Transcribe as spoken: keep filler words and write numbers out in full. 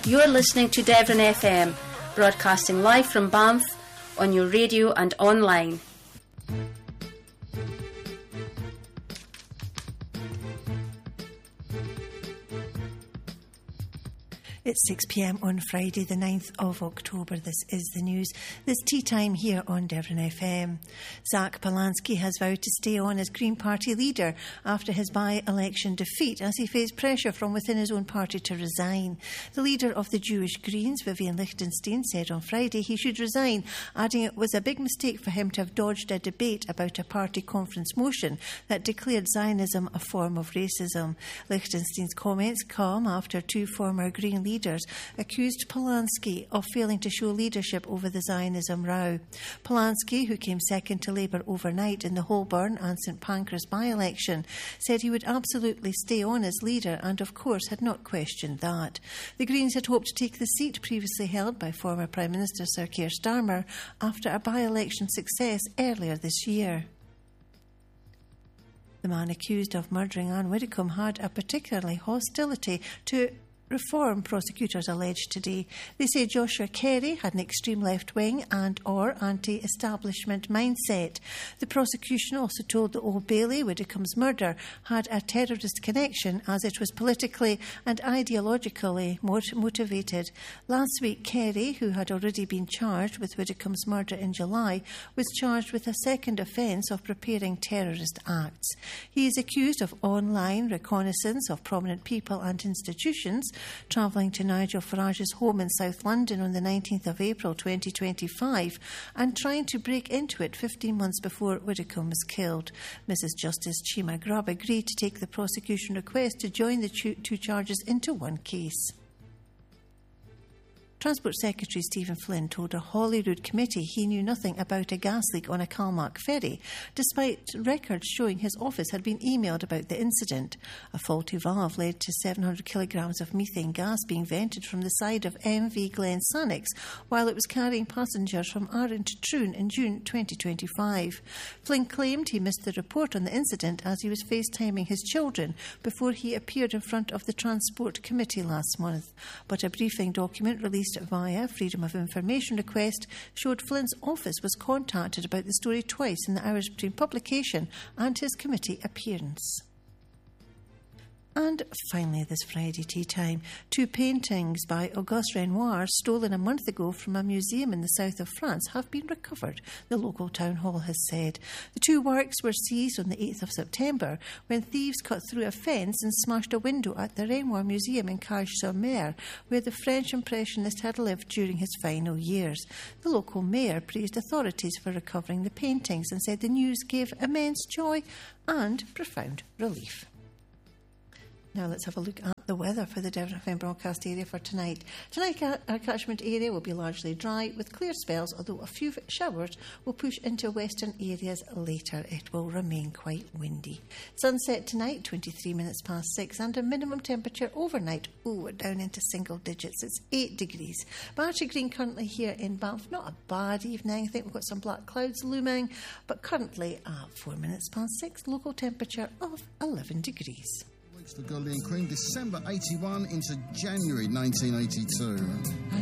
You're listening to Devon F M, broadcasting live from Banff on your radio and online. It's six p m on Friday the ninth of October. This is the news. This tea time here on Devon F M. Zach Polanski has vowed to stay on as Green Party leader after his by-election defeat as he faced pressure from within his own party to resign. The leader of the Jewish Greens, Vivian Lichtenstein, said on Friday he should resign, adding it was a big mistake for him to have dodged a debate about a party conference motion that declared Zionism a form of racism. Lichtenstein's comments come after two former Green leaders leaders accused Polanski of failing to show leadership over the Zionism row. Polanski, who came second to Labour overnight in the Holborn and St Pancras by-election, said he would absolutely stay on as leader and, of course, had not questioned that. The Greens had hoped to take the seat previously held by former Prime Minister Sir Keir Starmer after a by-election success earlier this year. The man accused of murdering Anne Widdecombe had a particularly hostility to Reform, prosecutors alleged today. They say Joshua Kerry had an extreme left-wing and or anti-establishment mindset. The prosecution also told the Old Bailey Widdecombe's murder had a terrorist connection as it was politically and ideologically motivated. Last week, Kerry, who had already been charged with Widdecombe's murder in July, was charged with a second offence of preparing terrorist acts. He is accused of online reconnaissance of prominent people and institutions, travelling to Nigel Farage's home in South London on the nineteenth of April twenty twenty-five and trying to break into it fifteen months before Widdecombe was killed. Missus Justice Chima Grubb agreed to take the prosecution request to join the two charges into one case. Transport Secretary Stephen Flynn told a Holyrood committee he knew nothing about a gas leak on a Calmac ferry, despite records showing his office had been emailed about the incident. A faulty valve led to seven hundred kilograms of methane gas being vented from the side of M V Glen Sannox while it was carrying passengers from Arran to Troon in June twenty twenty-five. Flynn claimed he missed the report on the incident as he was FaceTiming his children before he appeared in front of the Transport Committee last month. But a briefing document released via Freedom of Information request showed Flynn's office was contacted about the story twice in the hours between publication and his committee appearance. And finally this Friday tea time, two paintings by Auguste Renoir stolen a month ago from a museum in the south of France have been recovered, the local town hall has said. The two works were seized on the eighth of September when thieves cut through a fence and smashed a window at the Renoir Museum in Cages-sur-Mer, where the French Impressionist had lived during his final years. The local mayor praised authorities for recovering the paintings and said the news gave immense joy and profound relief. Now let's have a look at the weather for the Devon F M broadcast area for tonight. Tonight our catchment area will be largely dry with clear spells, although a few showers will push into western areas later. It will remain quite windy. Sunset tonight, twenty-three minutes past six, and a minimum temperature overnight, oh, down into single digits. It's eight degrees. Battery Green currently here in Banff. Not a bad evening. I think we've got some black clouds looming, but currently at four minutes past six, local temperature of eleven degrees. The Goldie and Queen, December eighty-one into January nineteen eighty-two.